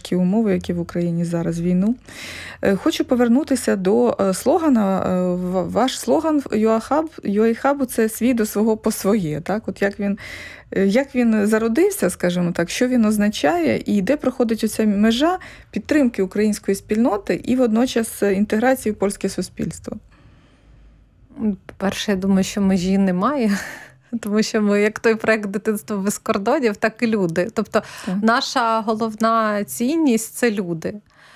важкі умови, які в Україні зараз війну. Хочу повернутися до слогана. Ваш слоган UA-хабу – це «свій до свого по своє». Так? От як він зародився, скажімо так, що він означає і де проходить оця межа підтримки української спільноти і водночас інтеграції в польське суспільство? По-перше, я думаю, що межі немає. Тому що ми, як той проект «Дитинство без кордонів», так і люди. Тобто наша головна цінність – це люди.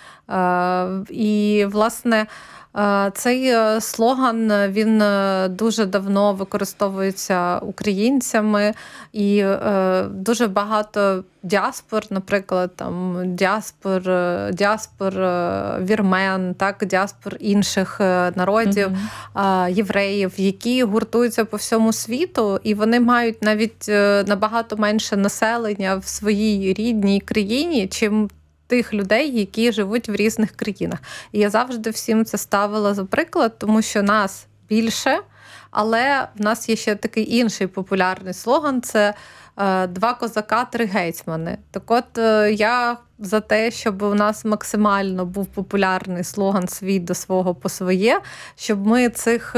І, власне, цей слоган, він дуже давно використовується українцями, і дуже багато діаспор, наприклад, там діаспор вірмен, так, діаспор інших народів, євреїв, які гуртуються по всьому світу, і вони мають навіть набагато менше населення в своїй рідній країні, чим тих людей, які живуть в різних країнах. І я завжди всім це ставила за приклад, тому що нас більше, але в нас є ще такий інший популярний слоган – це «Два козака, три гетьмани». Так от, я за те, щоб у нас максимально був популярний слоган «Свій до свого по своє», щоб ми цих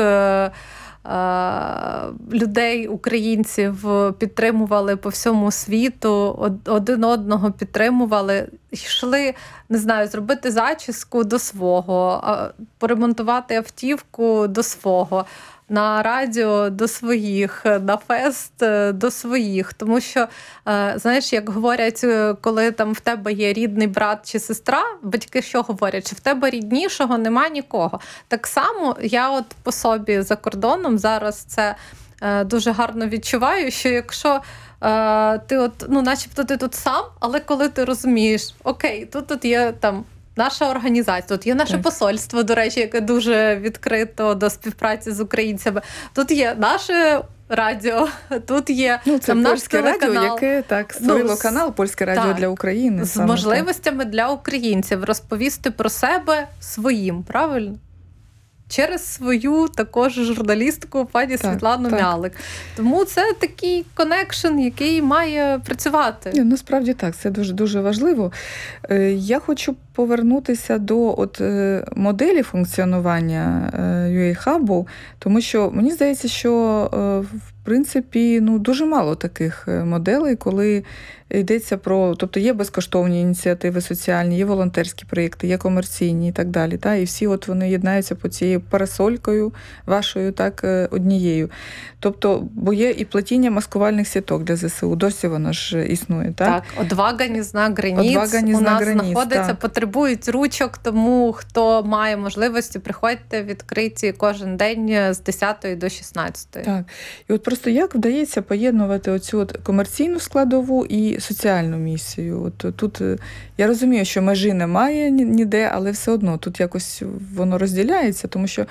людей, українців підтримували по всьому світу, один одного підтримували, йшли, не знаю, зробити зачіску до свого, поремонтувати автівку до свого, на радіо до своїх, на фест до своїх. Тому що, знаєш, як говорять, коли там в тебе є рідний брат чи сестра, батьки що говорять? Чи в тебе ріднішого нема нікого? Так само я от по собі за кордоном зараз це дуже гарно відчуваю, що якщо ти от, ну, начебто ти тут сам, але коли ти розумієш, окей, тут є там наша організація, тут є наше посольство, до речі, яке дуже відкрито до співпраці з українцями. Тут є наше радіо, тут є це там наш польське радіо, яке так створило канал «Польське радіо для України». З можливостями для українців розповісти про себе своїм, правильно? Через свою також журналістку пані Світлану Мялик. Тому це такий конекшн, який має працювати. Насправді так, це дуже важливо. Я хочу повернутися до моделі функціонування UA-хабу, тому що мені здається, що в принципі дуже мало таких моделей, коли йдеться про, тобто є безкоштовні ініціативи соціальні, є волонтерські проєкти, є комерційні і так далі. І всі вони єднаються по цією парасолькою вашою, так, однією. Тобто, бо є і плетіння маскувальних сіток для ЗСУ, досі воно ж існує. Так, «Одвага не зна границь» у нас знаходиться, потребують ручок, тому хто має можливості, приходьте відкриті кожен день з 10 до 16. Так. І от просто як вдається поєднувати оцю комерційну складову і соціальну місію? Тут я розумію, що межі немає ніде, але все одно тут якось воно розділяється, тому що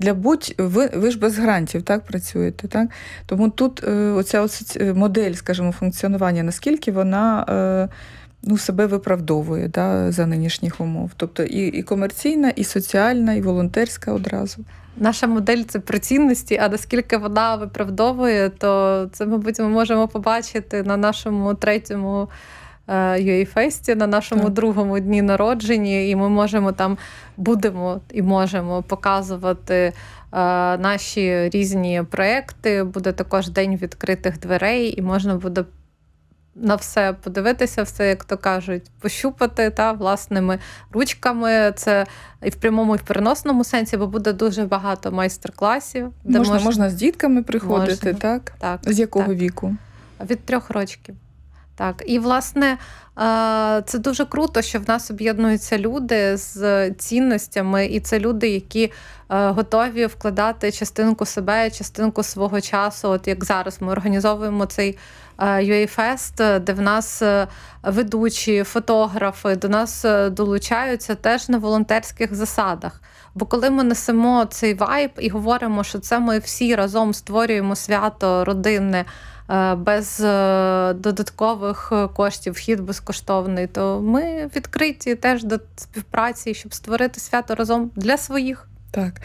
ви ж без грантів, так, працюєте, так? Тому тут оця модель, скажімо, функціонування, наскільки вона себе виправдовує, за нинішніх умов. Тобто і комерційна, і соціальна, і волонтерська одразу. Наша модель – це про цінності, а наскільки вона виправдовує, то це, мабуть, ми можемо побачити на нашому 3-му UA-фесті, на нашому 2-му дні народження, і ми будемо і можемо показувати наші різні проекти. Буде також день відкритих дверей, і можна буде на все подивитися, все, як то кажуть, пощупати власними ручками. Це і в прямому, і в переносному сенсі, бо буде дуже багато майстер-класів. Можна з дітками приходити, так? Так. З якого віку? Від 3 років. Так. І, власне, це дуже круто, що в нас об'єднуються люди з цінностями, і це люди, які готові вкладати частинку себе, частинку свого часу. От як зараз ми організовуємо цей UA-фест, де в нас ведучі, фотографи, до нас долучаються теж на волонтерських засадах. Бо коли ми несемо цей вайб і говоримо, що це ми всі разом створюємо свято родинне, без додаткових коштів, вхід безкоштовний, то ми відкриті теж до співпраці, щоб створити свято разом для своїх. Так.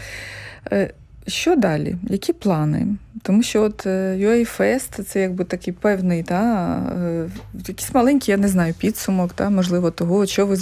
Що далі? Які плани? Тому що UA-фест – це якби такий певний, якийсь маленький, я не знаю, підсумок, можливо, того, що ви